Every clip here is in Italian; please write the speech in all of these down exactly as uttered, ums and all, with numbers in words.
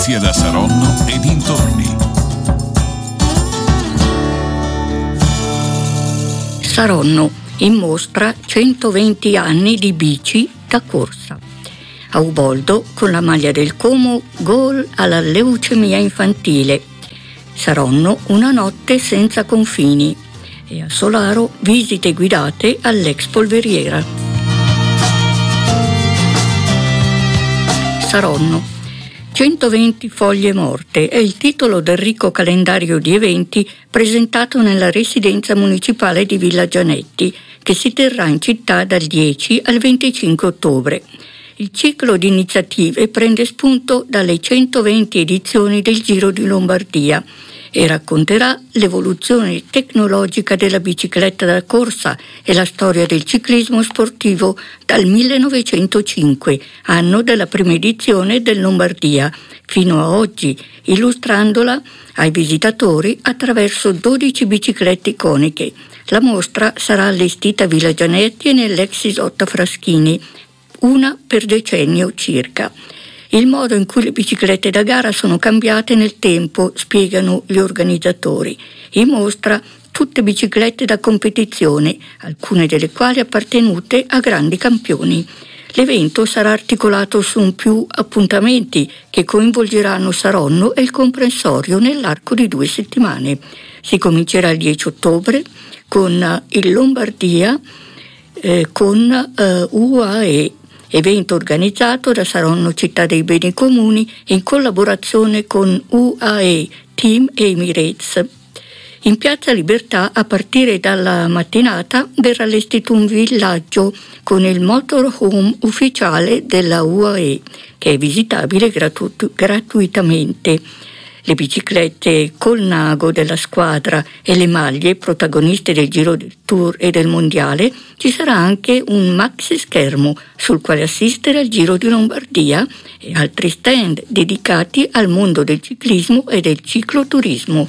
Notizie da Saronno e dintorni. Saronno, in mostra centoventi anni di bici da corsa. A Uboldo, con la maglia del Como, gol alla leucemia infantile. Saronno, una notte senza confini. E a Solaro, visite guidate all'ex polveriera. Saronno, centoventi foglie morte è il titolo del ricco calendario di eventi presentato nella residenza municipale di Villa Gianetti, che si terrà in città dal dieci al venticinque ottobre. Il ciclo di iniziative prende spunto dalle centoventi edizioni del Giro di Lombardia e racconterà l'evoluzione tecnologica della bicicletta da corsa e la storia del ciclismo sportivo dal millenovecentocinque, anno della prima edizione del Lombardia, fino a oggi, illustrandola ai visitatori attraverso dodici biciclette iconiche. La mostra sarà allestita a Villa Gianetti e nell'ex Isotta Fraschini, una per decennio circa. Il modo in cui le biciclette da gara sono cambiate nel tempo, spiegano gli organizzatori. In mostra tutte biciclette da competizione, alcune delle quali appartenute a grandi campioni. L'evento sarà articolato su più appuntamenti che coinvolgeranno Saronno e il comprensorio nell'arco di due settimane. Si comincerà il dieci ottobre con il Lombardia eh, con eh, U A E, evento organizzato da Saronno Città dei Beni Comuni in collaborazione con U A E Team Emirates. In Piazza Libertà, a partire dalla mattinata, verrà allestito un villaggio con il motorhome ufficiale della U A E, che è visitabile gratu- gratuitamente. Le biciclette col nago della squadra e le maglie protagoniste del Giro del Tour e del Mondiale. Ci sarà anche un maxi schermo sul quale assistere al Giro di Lombardia e altri stand dedicati al mondo del ciclismo e del cicloturismo.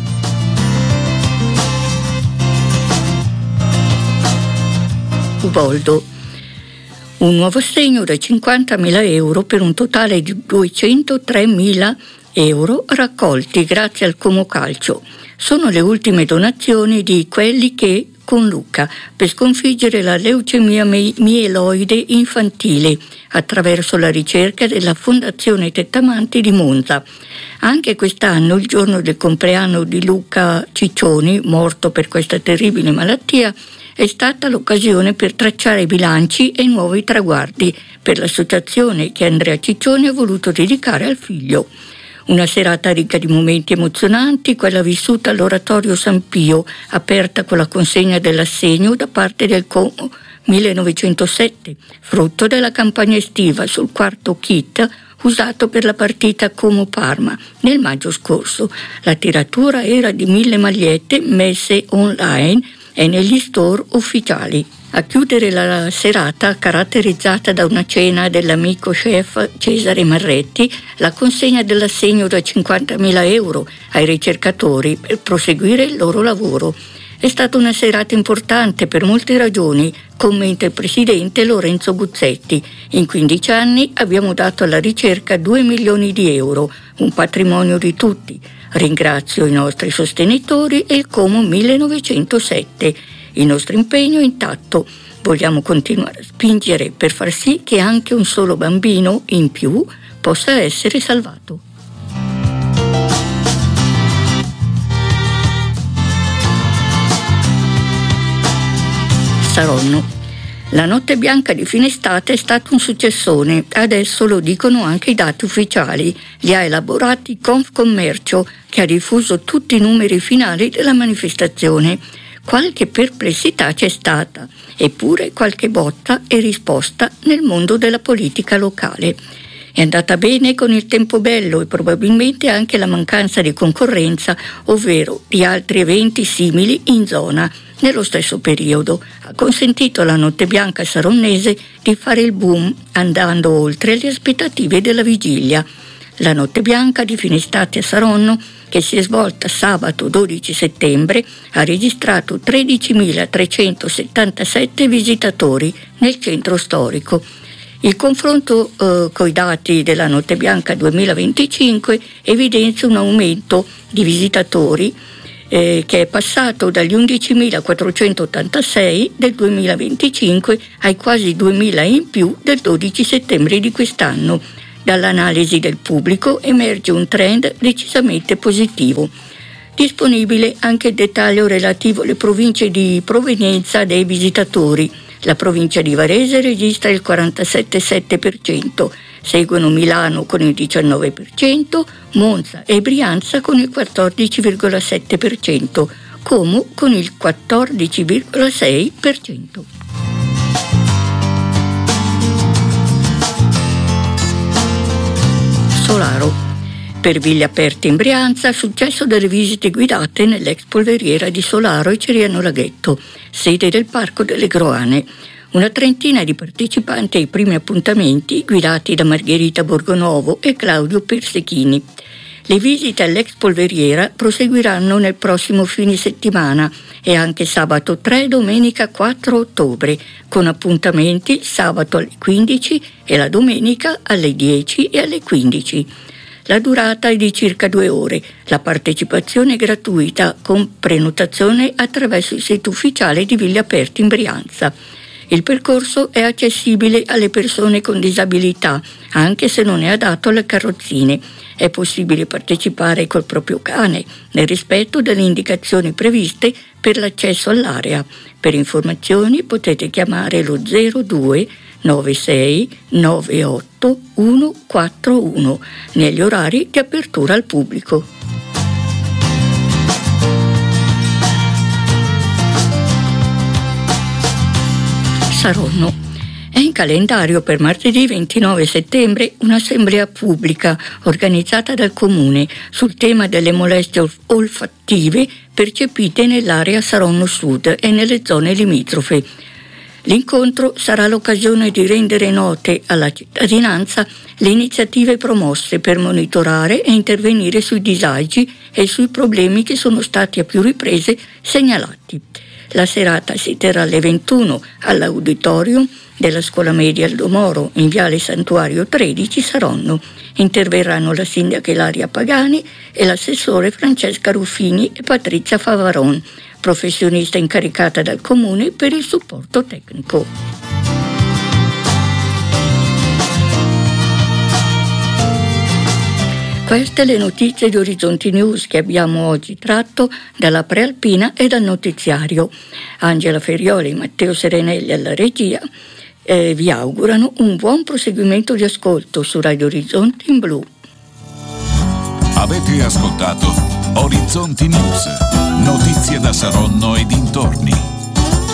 Uboldo. Un nuovo assegno da cinquantamila euro per un totale di duecentotremila euro raccolti grazie al Como Calcio. Sono le ultime donazioni di Quelli che con Luca per sconfiggere la leucemia mieloide infantile attraverso la ricerca della Fondazione Tettamanti di Monza. Anche quest'anno, il giorno del compleanno di Luca Ciccioni, morto per questa terribile malattia, è stata l'occasione per tracciare bilanci e nuovi traguardi per l'associazione che Andrea Ciccioni ha voluto dedicare al figlio. Una serata ricca di momenti emozionanti, quella vissuta all'Oratorio San Pio, aperta con la consegna dell'assegno da parte del Como millenovecentosette, frutto della campagna estiva sul quarto kit usato per la partita Como-Parma nel maggio scorso. La tiratura era di mille magliette messe online e negli store ufficiali. A chiudere la serata, caratterizzata da una cena dell'amico chef Cesare Marretti, la consegna dell'assegno da cinquantamila euro ai ricercatori per proseguire il loro lavoro. È stata una serata importante per molte ragioni, commenta il presidente Lorenzo Buzzetti. In quindici anni abbiamo dato alla ricerca due milioni di euro, un patrimonio di tutti. Ringrazio i nostri sostenitori e il Como millenovecentosette. Il nostro impegno è intatto. Vogliamo continuare a spingere per far sì che anche un solo bambino in più possa essere salvato. Saronno. La notte bianca di fine estate è stato un successone, adesso lo dicono anche i dati ufficiali. Li ha elaborati Confcommercio, che ha diffuso tutti i numeri finali della manifestazione. Qualche perplessità c'è stata, eppure qualche botta e risposta nel mondo della politica locale. È andata bene con il tempo bello e probabilmente anche la mancanza di concorrenza, ovvero di altri eventi simili in zona nello stesso periodo. Ha consentito alla Notte Bianca saronnese di fare il boom, andando oltre le aspettative della vigilia. La Notte Bianca di fine estate a Saronno, che si è svolta sabato dodici settembre, ha registrato tredicimilatrecentosettantasette visitatori nel centro storico. Il confronto eh, coi dati della Notte Bianca duemilaventicinque evidenzia un aumento di visitatori eh, che è passato dagli undicimilaquattrocentottantasei del duemilaventicinque ai quasi duemila in più del dodici settembre di quest'anno. Dall'analisi del pubblico emerge un trend decisamente positivo. Disponibile anche il dettaglio relativo alle province di provenienza dei visitatori. La provincia di Varese registra il quarantasette virgola sette per cento, seguono Milano con il diciannove per cento, Monza e Brianza con il quattordici virgola sette per cento, Como con il quattordici virgola sei per cento. Solaro. Per Viglie Aperte in Brianza, successo delle visite guidate nell'ex polveriera di Solaro e Ceriano Laghetto, sede del Parco delle Groane. Una trentina di partecipanti ai primi appuntamenti guidati da Margherita Borgonovo e Claudio Persechini. Le visite all'ex polveriera proseguiranno nel prossimo fine settimana e anche sabato tre e domenica quattro ottobre, con appuntamenti sabato alle quindici e la domenica alle dieci e alle quindici. La durata è di circa due ore. La partecipazione è gratuita con prenotazione attraverso il sito ufficiale di Viglie Aperte in Brianza. Il percorso è accessibile alle persone con disabilità, anche se non è adatto alle carrozzine. È possibile partecipare col proprio cane, nel rispetto delle indicazioni previste per l'accesso all'area. Per informazioni potete chiamare lo zero due nove sei nove otto uno quattro uno negli orari di apertura al pubblico. Saronno. È in calendario per martedì ventinove settembre un'assemblea pubblica organizzata dal Comune sul tema delle molestie olfattive percepite nell'area Saronno Sud e nelle zone limitrofe. L'incontro sarà l'occasione di rendere note alla cittadinanza le iniziative promosse per monitorare e intervenire sui disagi e sui problemi che sono stati a più riprese segnalati. La serata si terrà alle ventuno all'auditorium della Scuola Media Aldo Moro in Viale Santuario tredici Saronno. Interverranno la sindaca Ilaria Pagani e l'assessore Francesca Ruffini e Patrizia Favaron, professionista incaricata dal Comune per il supporto tecnico. Queste le notizie di Orizzonti News che abbiamo oggi tratto dalla Prealpina e dal notiziario. Angela Ferioli e Matteo Serenelli alla regia eh, vi augurano un buon proseguimento di ascolto su Radio Orizzonti in Blu. Avete ascoltato Orizzonti News, notizie da Saronno e dintorni.